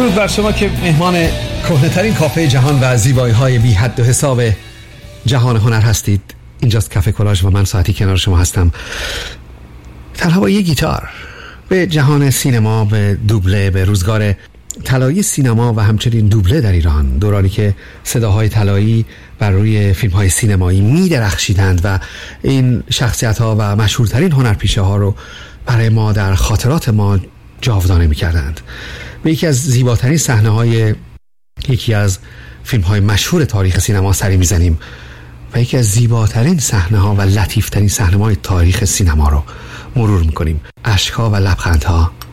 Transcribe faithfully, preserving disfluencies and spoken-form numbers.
درود بر شما که مهمان کهنه‌ترین کافه جهان و زیبایی‌های بی حد و حساب جهان هنر هستید. اینجاست کافه کلاژ و من ساعتی کنار شما هستم، تنها با یه گیتار، به جهان سینما، به دوبله، به روزگار طلایی سینما و همچنین دوبله در ایران، دورانی که صداهای طلایی بر روی فیلم‌های سینمایی می درخشیدند و این شخصیت‌ها و مشهورترین هنرپیشه ها رو برای ما در خاطرات ما جاودانه می‌کردند. به یکی از زیباترین صحنه‌های یکی از فیلم‌های مشهور تاریخ سینما سری می‌زنیم و یکی از زیباترین صحنه‌ها و لطیف‌ترین صحنه‌های تاریخ سینما رو مرور می‌کنیم. اشک‌ها و لبخندها